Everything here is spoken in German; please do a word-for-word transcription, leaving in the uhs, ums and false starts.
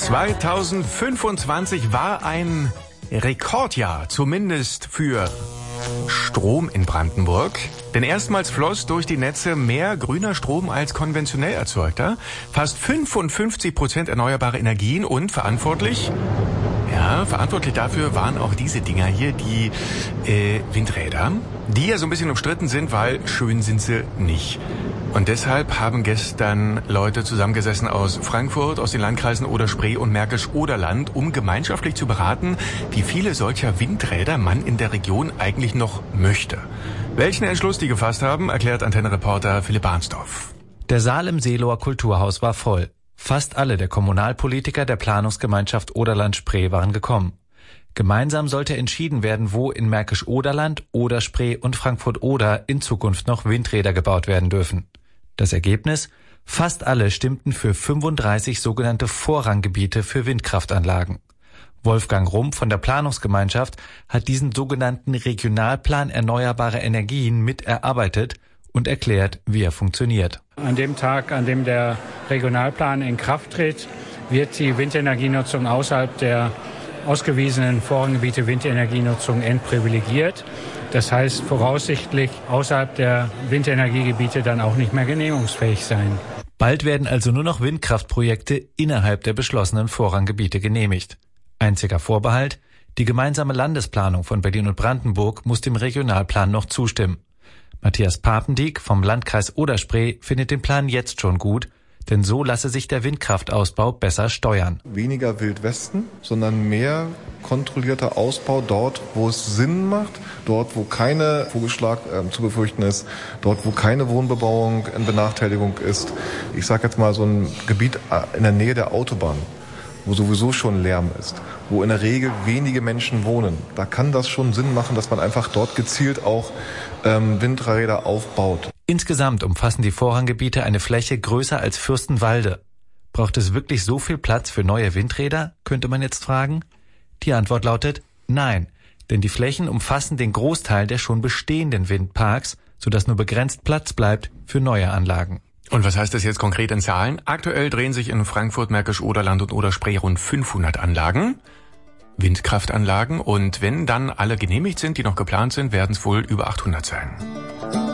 zweitausendfünfundzwanzig war ein Rekordjahr, zumindest für Strom in Brandenburg. Denn erstmals floss durch die Netze mehr grüner Strom als konventionell erzeugter. Fast fünfundfünfzig Prozent erneuerbare Energien und verantwortlich... Ja, verantwortlich dafür waren auch diese Dinger hier, die äh, Windräder, die ja so ein bisschen umstritten sind, weil schön sind sie nicht. Und deshalb haben gestern Leute zusammengesessen aus Frankfurt, aus den Landkreisen Oder-Spree und Märkisch-Oderland, um gemeinschaftlich zu beraten, wie viele solcher Windräder man in der Region eigentlich noch möchte. Welchen Entschluss die gefasst haben, erklärt Antenne-Reporter Philipp Arnsdorf. Der Saal im Seeloer Kulturhaus war voll. Fast alle der Kommunalpolitiker der Planungsgemeinschaft Oderland-Spree waren gekommen. Gemeinsam sollte entschieden werden, wo in Märkisch-Oderland, Oder-Spree und Frankfurt-Oder in Zukunft noch Windräder gebaut werden dürfen. Das Ergebnis? Fast alle stimmten für fünfunddreißig sogenannte Vorranggebiete für Windkraftanlagen. Wolfgang Rump von der Planungsgemeinschaft hat diesen sogenannten Regionalplan Erneuerbare Energien mit erarbeitet und erklärt, wie er funktioniert. An dem Tag, an dem der Regionalplan in Kraft tritt, wird die Windenergienutzung außerhalb der ausgewiesenen Vorranggebiete Windenergienutzung entprivilegiert. Das heißt voraussichtlich außerhalb der Windenergiegebiete dann auch nicht mehr genehmigungsfähig sein. Bald werden also nur noch Windkraftprojekte innerhalb der beschlossenen Vorranggebiete genehmigt. Einziger Vorbehalt: die gemeinsame Landesplanung von Berlin und Brandenburg muss dem Regionalplan noch zustimmen. Matthias Papendieck vom Landkreis Oder-Spree findet den Plan jetzt schon gut, denn so lasse sich der Windkraftausbau besser steuern. Weniger Wildwesten, sondern mehr kontrollierter Ausbau dort, wo es Sinn macht, dort, wo keine Vogelschlag äh, zu befürchten ist, dort, wo keine Wohnbebauung in Benachteiligung ist. Ich sage jetzt mal so ein Gebiet in der Nähe der Autobahn, wo sowieso schon Lärm ist, wo in der Regel wenige Menschen wohnen. Da kann das schon Sinn machen, dass man einfach dort gezielt auch ähm, Windräder aufbaut. Insgesamt umfassen die Vorranggebiete eine Fläche größer als Fürstenwalde. Braucht es wirklich so viel Platz für neue Windräder, könnte man jetzt fragen? Die Antwort lautet nein, denn die Flächen umfassen den Großteil der schon bestehenden Windparks, sodass nur begrenzt Platz bleibt für neue Anlagen. Und was heißt das jetzt konkret in Zahlen? Aktuell drehen sich in Frankfurt, Märkisch-Oderland und Oder-Spree rund fünfhundert Anlagen, Windkraftanlagen. Und wenn dann alle genehmigt sind, die noch geplant sind, werden es wohl über achthundert sein.